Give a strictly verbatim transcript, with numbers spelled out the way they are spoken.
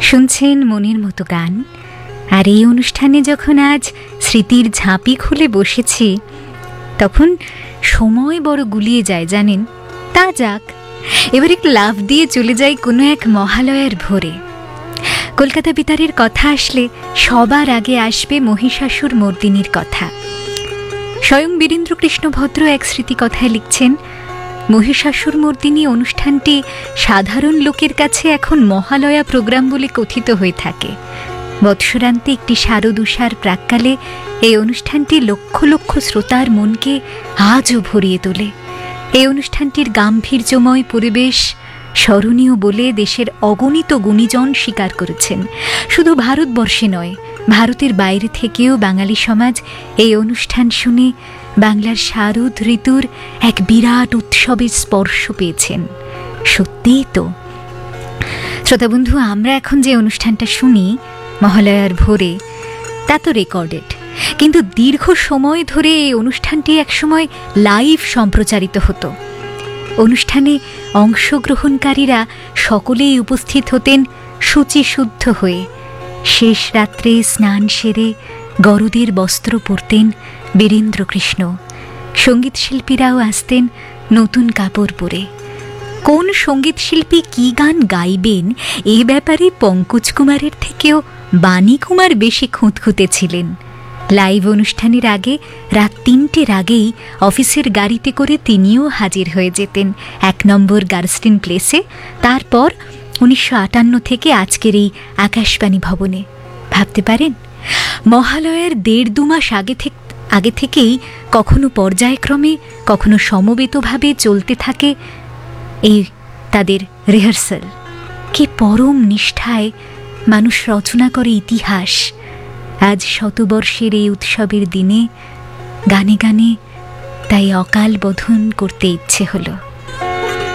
শুনছেন মনের মতো গান। আর এই অনুষ্ঠানে যখন আজ স্মৃতির ঝাঁপি খুলে বসেছি, তখন সময় বড় গুলিয়ে যায় জানেন। তা যাক, এবার একটু লাফ দিয়ে চলে যাই কোনো এক মহালয়ার ভোরে। কলকাতা বেতারের কথা আসলে সবার আগে আসবে মহিষাসুর মর্দিনীর কথা। স্বয়ং বীরেন্দ্রকৃষ্ণ ভদ্র এক স্মৃতিকথায় লিখছেন, মহিষাসুর মর্দিনী অনুষ্ঠানটি সাধারণ লোকের কাছে এখন মহালয়া প্রোগ্রাম বলে কথিত হয়ে থাকে। বৎসরান্তে একটি শারদুষার প্রাক্কালে এই অনুষ্ঠানটি লক্ষ লক্ষ শ্রোতার মনকে আজও ভরিয়ে তোলে। এই অনুষ্ঠানটির গাম্ভীর্যময় পরিবেশ স্মরণীয় বলে দেশের অগণিত গুণীজন স্বীকার করেছেন। শুধু ভারতবর্ষে নয়, ভারতের বাইরে থেকেও বাঙালি সমাজ এই অনুষ্ঠান শুনে বাংলার শারদ ঋতুর এক বিরাট উৎসবের স্পর্শ পেয়েছেন। সত্যিই তো শ্রোতাবন্ধু, আমরা এখন যে অনুষ্ঠানটা শুনি মহালয়ার ভোরে, তা তো রেকর্ডেড, কিন্তু দীর্ঘ সময় ধরে এই অনুষ্ঠানটি একসময় লাইভ সম্প্রচারিত হতো। অনুষ্ঠানে অংশগ্রহণকারীরা সকলেই উপস্থিত হতেন শুচিশুদ্ধ হয়ে। শেষ রাত্রে স্নান সেরে গরুদের বস্ত্র পরতেন বীরেন্দ্রকৃষ্ণ। সঙ্গীতশিল্পীরাও আসতেন নতুন কাপড় পরে। কোন সঙ্গীতশিল্পী কী গান গাইবেন এই ব্যাপারে পঙ্কজ কুমারের থেকেও বাণী কুমার বেশি খুঁতখুঁতে ছিলেন। লাইভ অনুষ্ঠানের আগে রাত তিনটের আগেই অফিসের গাড়িতে করে তিনিও হাজির হয়ে যেতেন এক নম্বর গার্স্টিন প্লেসে। তারপর উনিশশো আটান্ন থেকে আজকের এই আকাশবাণী ভবনে। ভাবতে পারেন, মহালয়ার দেড় দু মাস আগে থেকে আগে থেকেই কখনো পর্যায়ক্রমে, কখনো সমবেতভাবে চলতে থাকে এই তাদের রিহার্সাল। কি পরম নিষ্ঠায় মানুষ রচনা করে ইতিহাস। আজ শতবর্ষের এই উৎসবের দিনে গানে গানে তাই অকাল বোধন করতে ইচ্ছে হলো।